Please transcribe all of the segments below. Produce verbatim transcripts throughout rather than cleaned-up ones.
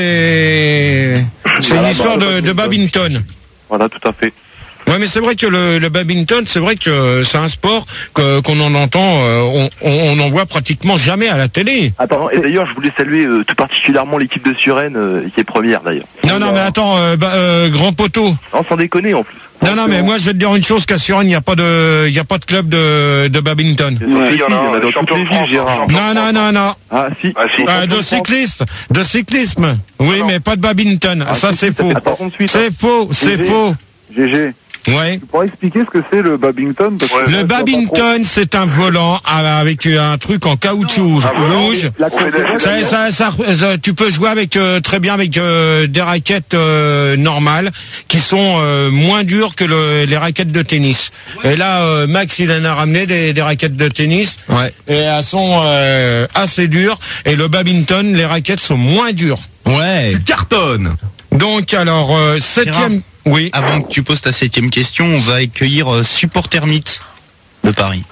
c'est c'est une histoire de, de badminton. Voilà, tout à fait. Ouais, mais c'est vrai que le, le badminton, c'est vrai que c'est un sport que, qu'on en entend, euh, on, on en voit pratiquement jamais à la télé. Attends, et d'ailleurs, je voulais saluer euh, tout particulièrement l'équipe de Suresnes, euh, qui est première d'ailleurs. Non, non, mais attends, euh, bah, euh, grand poteau. Non, sans déconner en plus. Non, non, mais moi je vais te dire une chose, qu'à Suresnes, il n'y a pas de, il y a pas de club de, de badminton. Ouais, il y en a, il y en a dans toutes les villes, Gérard. Non, non, non, non. Ah, si. Ah, si. Euh, de cyclisme, de cyclisme. Oui, non. Mais pas de badminton. Ah, ça, si, c'est si, faux. attends, C'est faux, c'est faux. G G. Ouais. Tu pourrais expliquer ce que c'est le badminton parce que Le badminton, c'est un volant avec un truc en caoutchouc ah, rouge. La Ça, ça, ça, ça, tu peux jouer avec euh, très bien avec euh, des raquettes euh, normales qui sont euh, moins dures que le, les raquettes de tennis. Et là, euh, Max, il en a ramené des, des raquettes de tennis. Ouais. Et elles sont euh, assez dures. Et le badminton, les raquettes sont moins dures. Ouais. Cartonne. Donc alors euh, septième. Oui. Avant que tu poses ta septième question, on va accueillir euh, Supporter Mythe de Paris.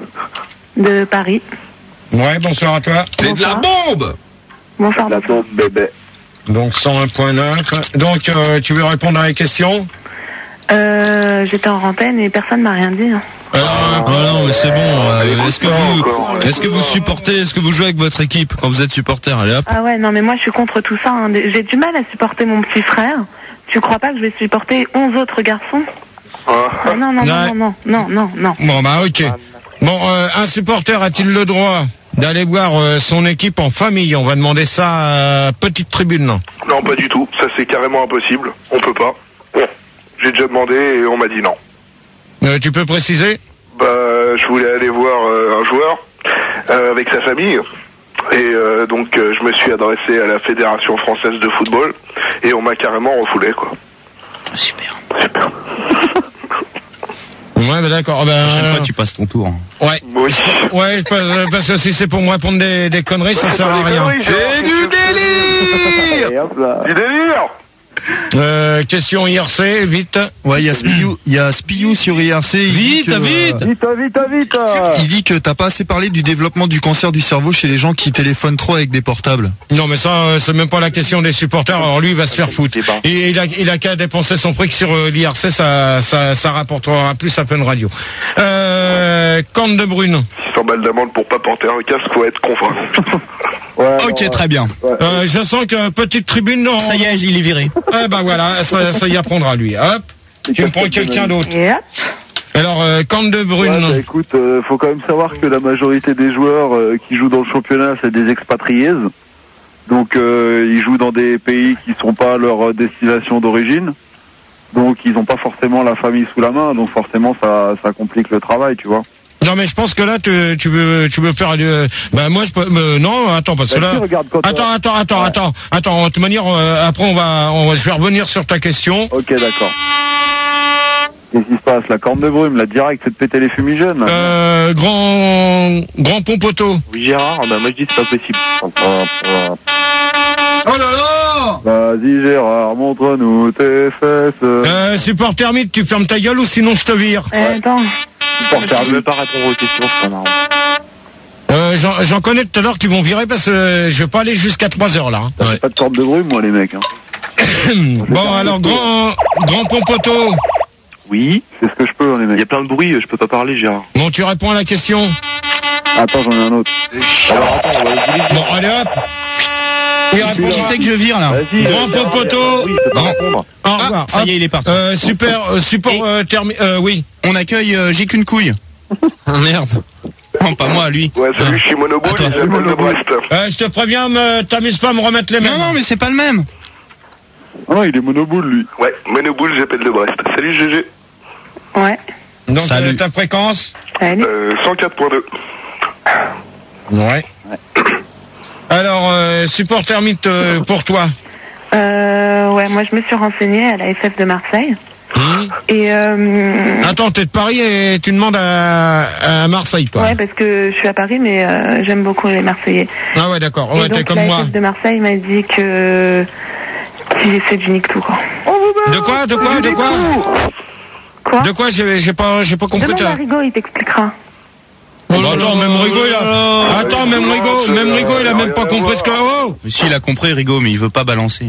De Paris. Ouais, bonsoir à toi. C'est de la bombe. Bonsoir. La bombe bébé. Donc cent un point neuf. Donc euh, tu veux répondre à la question? Euh, j'étais en antenne et personne m'a rien dit. Hein. Euh, Oh non, mais c'est bon. euh, est-ce que vous, encore. est-ce que vous supportez, est-ce que vous jouez avec votre équipe quand vous êtes supporter? Allez hop. Ah ouais, non mais moi je suis contre tout ça. Hein. J'ai du mal à supporter mon petit frère. Tu crois pas que je vais supporter onze autres garçons? Ah, non, non, non, non, non, non, non. Bon bah ok. Bon, euh, un supporter a-t-il le droit d'aller voir euh, son équipe en famille? On va demander ça à Petite Tribune. Non, Non, pas du tout. Ça, c'est carrément impossible. On peut pas. Bon. J'ai déjà demandé et on m'a dit non. euh, tu peux préciser? Bah, je voulais aller voir euh, un joueur euh, avec sa famille. Et euh, donc, euh, je me suis adressé à la Fédération Française de Football. Et on m'a carrément refoulé, quoi. Super. Super. Ouais, bah d'accord. Bah, La prochaine euh, fois, tu passes ton tour. Ouais. Oui. Ouais, parce, parce que si c'est pour me répondre des, des conneries, ça sert à rien. C'est du délire. Et hop là. Du délire. Euh, question I R C, vite. Ouais, il y a Spiou, il y a Spiou sur I R C. il dit Vite, que, vite. euh, Vite, vite, vite. Il dit que t'as pas assez parlé du développement du cancer du cerveau chez les gens qui téléphonent trop avec des portables. Non, mais ça, euh, c'est même pas la question des supporters. Alors lui, il va se faire foutre. Et il a, il a qu'à dépenser son prix que sur euh, l'I R C, ça, ça, ça rapportera plus à Fun Radio. Euh, Corne de Brune. six cents balles d'amende pour pas porter un casque, faut être con. Ouais, Ok, alors, très bien. ouais. Euh, je sens que Petite Tribune, non. Ça y est, il est viré. Eh ben voilà, ça, ça y apprendra lui. Hop. Tu me prends quelqu'un d'autre. Et hop. Alors, euh, Corne de Brune. Ouais, bah, écoute, euh, faut quand même savoir que la majorité des joueurs euh, qui jouent dans le championnat, c'est des expatriés. Donc, euh, ils jouent dans des pays qui sont pas leur euh, destination d'origine. Donc, ils n'ont pas forcément la famille sous la main. Donc, forcément, ça, ça complique le travail, tu vois. Non, mais je pense que là, tu, tu veux, tu veux faire. Euh, ben moi, je peux. Euh, non, attends, parce que Bah, là. si, regarde, quand Attends, on- attends, attends, Ouais. attends, attends. De toute manière, euh, après, on va, on, je vais revenir sur ta question. Ok, d'accord. Qu'est-ce qui se passe? La corne de brume, la direct, c'est de péter les fumigènes. là. Euh, grand, grand pompoteau. Oui, Gérard, bah, moi je dis c'est pas possible. Oh là là! Vas-y, Gérard, montre-nous tes fesses. Euh, supporter mythe, tu fermes ta gueule ou sinon je te vire. Euh, attends. Supporter Je veux pas répondre aux questions, c'est pas marrant. Euh, j'en, j'en connais tout à l'heure qui vont virer parce que je vais pas aller jusqu'à trois heures là. hein. Ouais. Pas de corne de brume, moi, les mecs. Hein. Bon, alors grand, grand pompoteau. Oui, C'est ce que je peux, hein, les il y mecs. a plein de bruit, je peux pas parler, Gérard. Bon, tu réponds à la question. Attends, j'en ai un autre. Alors attends, on va vous Bon, allez hop. Il répond. Qui c'est que je vire là? Vas-y. Grand euh, pompoteau. Oui, je peux pas Non. répondre. Au Ah, revoir. ça y est, Hop. il est parti. Euh, super, euh, support Et- euh, termi- euh, oui. On accueille euh, J'ai qu'une couille. Ah, merde. Non, pas moi, lui. Ouais, salut, je suis Monoboule, À toi. et j'appelle de Brest. Euh, je te préviens, me, t'amuses pas à me remettre les mains. Non, non, mais c'est pas le même. Ah non, il est monoboule, lui. Ouais, Monoboule, j'appelle de Brest. Salut, G G. Ouais. Donc Salut. euh, ta fréquence. Allez. Euh, cent quatre point deux. Ouais. Alors, euh, supporter mythe euh, pour toi. Euh, ouais, moi je me suis renseignée à la F F de Marseille. Hum Et euh, Attends, t'es de Paris et tu demandes à, à Marseille, toi. ouais, parce que je suis à Paris, mais euh, j'aime beaucoup les Marseillais. Ah ouais, d'accord. Et Ouais, t'es donc comme la moi. F F de Marseille m'a dit que qu'il- c'est du nique tout quoi. De quoi, de quoi, de quoi, Quoi? de quoi J'ai, j'ai pas, j'ai pas compris. Demande à ta- Rigaud, il t'expliquera. Oh, attends, même Rigaud, il a. Attends, même Rigaud, même Rigaud, il a même pas compris ce que. Oh. Mais si, il a compris, Rigaud, mais il veut pas balancer.